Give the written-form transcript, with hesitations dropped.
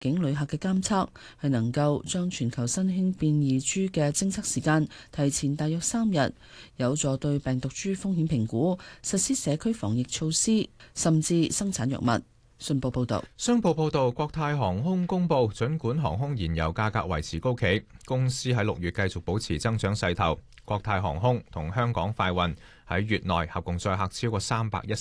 境旅客嘅監測，係能夠將全球新興變異株嘅偵測時間提前大約3日，有助對病毒株風險評估、實施社區防疫措施，甚至生產藥物。信報報導， 商報報導，國泰航空公布，儘管航空燃油價格維持高企，公司喺6月繼續保持增長勢頭。國泰航空同香港快運喺月內合共載客超過310